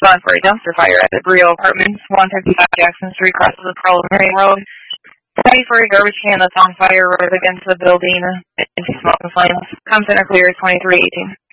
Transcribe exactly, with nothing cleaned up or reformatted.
respond for a dumpster fire at the Brio Apartments, one fifty-five Jackson Street, crosses the Pearl Mary Road. Ready for a garbage can that's on fire right against the building. Into smoke and flames. Comes in or clear twenty-three eighteen.